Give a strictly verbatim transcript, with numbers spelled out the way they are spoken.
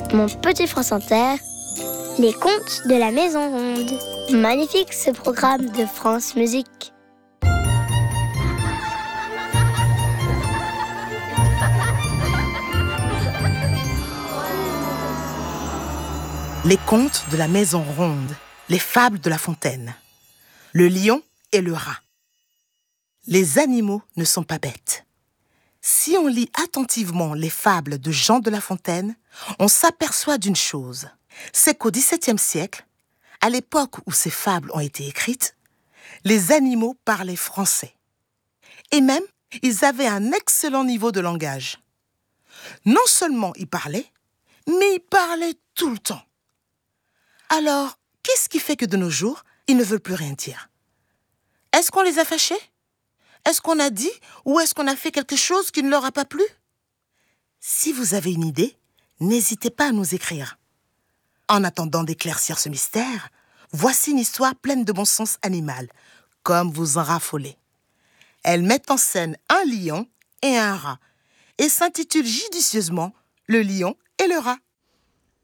Mon petit France Inter, les contes de la Maison Ronde. Magnifique ce programme de France Musique. Les contes de la Maison Ronde, les fables de La Fontaine. Le lion et le rat. Les animaux ne sont pas bêtes. Si on lit attentivement les fables de Jean de La Fontaine, on s'aperçoit d'une chose. C'est qu'au dix-septième siècle, à l'époque où ces fables ont été écrites, les animaux parlaient français. Et même, ils avaient un excellent niveau de langage. Non seulement ils parlaient, mais ils parlaient tout le temps. Alors, qu'est-ce qui fait que de nos jours, ils ne veulent plus rien dire? Est-ce qu'on les a fâchés? Est-ce qu'on a dit ou est-ce qu'on a fait quelque chose qui ne leur a pas plu? Si vous avez une idée, n'hésitez pas à nous écrire. En attendant d'éclaircir ce mystère, voici une histoire pleine de bon sens animal, comme vous en raffolez. Elle met en scène un lion et un rat et s'intitule judicieusement « Le lion et le rat ».